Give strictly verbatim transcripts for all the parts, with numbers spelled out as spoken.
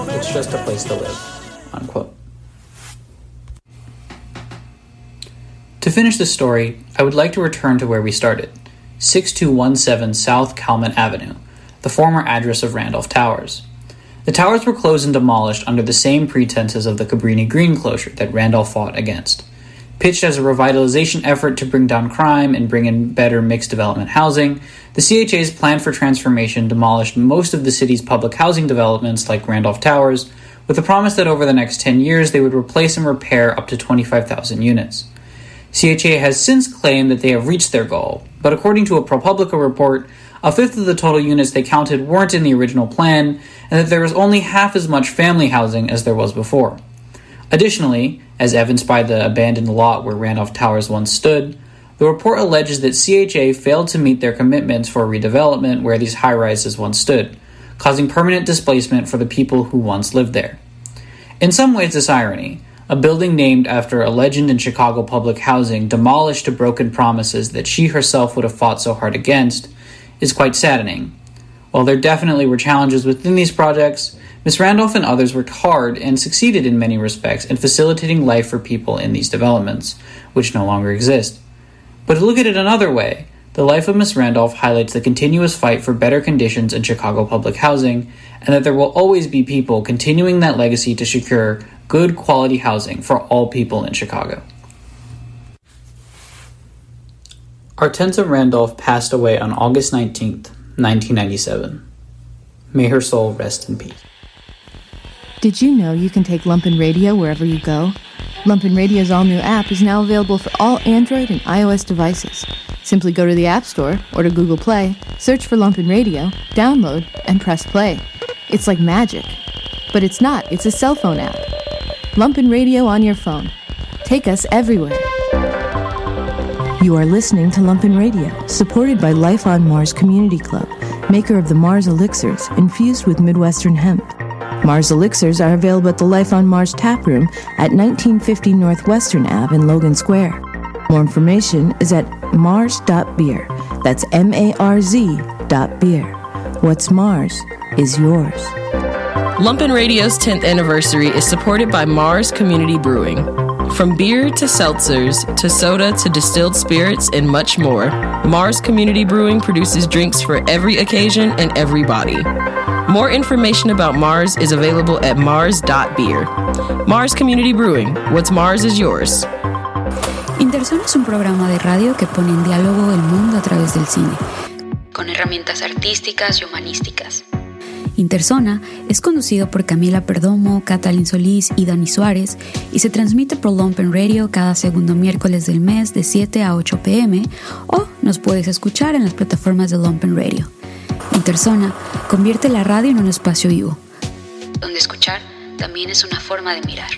it's just a place to live, unquote. To finish this story, I would like to return to where we started, sixty-two seventeen South Calmont Avenue, the former address of Randolph Towers. The towers were closed and demolished under the same pretenses of the Cabrini Green closure that Randolph fought against. Pitched as a revitalization effort to bring down crime and bring in better mixed development housing, the C H A's plan for transformation demolished most of the city's public housing developments like Randolph Towers, with the promise that over the next ten years they would replace and repair up to twenty-five thousand units. C H A has since claimed that they have reached their goal, but according to a ProPublica report, a fifth of the total units they counted weren't in the original plan, and that there was only half as much family housing as there was before. Additionally, as evidenced by the abandoned lot where Randolph Towers once stood, the report alleges that C H A failed to meet their commitments for redevelopment where these high-rises once stood, causing permanent displacement for the people who once lived there. In some ways, this irony, a building named after a legend in Chicago public housing demolished to broken promises that she herself would have fought so hard against, is quite saddening. While there definitely were challenges within these projects, Miz Randolph and others worked hard and succeeded in many respects in facilitating life for people in these developments, which no longer exist. But to look at it another way, the life of Miz Randolph highlights the continuous fight for better conditions in Chicago public housing, and that there will always be people continuing that legacy to secure good quality housing for all people in Chicago. Artenza Randolph passed away on August nineteenth, nineteen ninety-seven. May her soul rest in peace. Did you know you can take Lumpen Radio wherever you go? Lumpen Radio's all-new app is now available for all Android and iOS devices. Simply go to the App Store or to Google Play, search for Lumpen Radio, download, and press play. It's like magic. But it's not, it's a cell phone app. Lumpen Radio on your phone. Take us everywhere. You are listening to Lumpen Radio, supported by Life on Mars Community Club, maker of the Mars Elixirs, infused with Midwestern hemp. Mars Elixirs are available at the Life on Mars tap room at nineteen fifty Northwestern Avenue in Logan Square. More information is at mars dot beer. That's M A R Z dot beer. What's Mars is yours. Lumpen Radio's tenth anniversary is supported by Mars Community Brewing. From beer to seltzers, to soda to distilled spirits, and much more, Mars Community Brewing produces drinks for every occasion and every body. More information about Mars is available at mars dot beer. Mars Community Brewing. What's Mars is yours. Interzona es un programa de radio que pone en diálogo el mundo a través del cine, con herramientas artísticas y humanísticas. Interzona es conducido por Camila Perdomo, Catalin Solís y Dani Suárez y se transmite por Lumpen Radio cada segundo miércoles del mes de siete a ocho pm o nos puedes escuchar en las plataformas de Lumpen Radio. Interzona convierte la radio en un espacio vivo, donde escuchar también es una forma de mirar.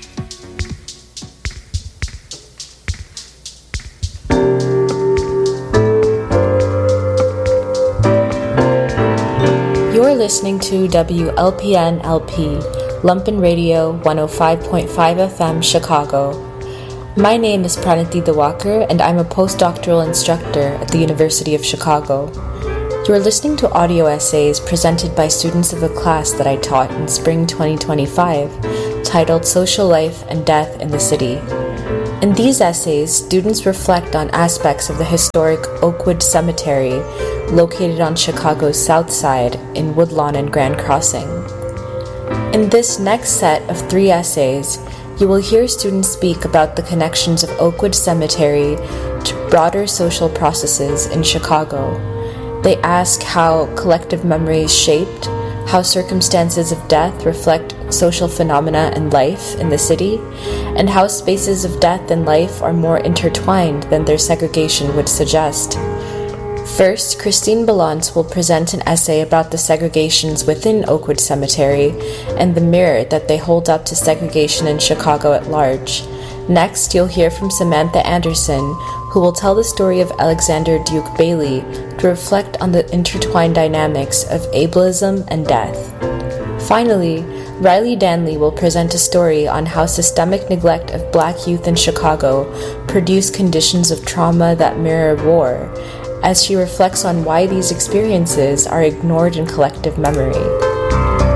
You're listening to W L P N L P, Lumpen Radio one oh five point five F M, Chicago. My name is Pranati Diwakar, and I'm a postdoctoral instructor at the University of Chicago. You are listening to audio essays presented by students of a class that I taught in spring twenty twenty-five, titled Social Life and Death in the City. In these essays, students reflect on aspects of the historic Oakwood Cemetery, located on Chicago's South Side in Woodlawn and Grand Crossing. In this next set of three essays, you will hear students speak about the connections of Oakwood Cemetery to broader social processes in Chicago. They ask how collective memory is shaped, how circumstances of death reflect social phenomena and life in the city, and how spaces of death and life are more intertwined than their segregation would suggest. First, Christine Balance will present an essay about the segregations within Oakwood Cemetery and the mirror that they hold up to segregation in Chicago at large. Next, you'll hear from Samantha Anderson, who will tell the story of Alexander Duke Bailey to reflect on the intertwined dynamics of ableism and death. Finally, Riley Danley will present a story on how systemic neglect of Black youth in Chicago produced conditions of trauma that mirror war, as she reflects on why these experiences are ignored in collective memory.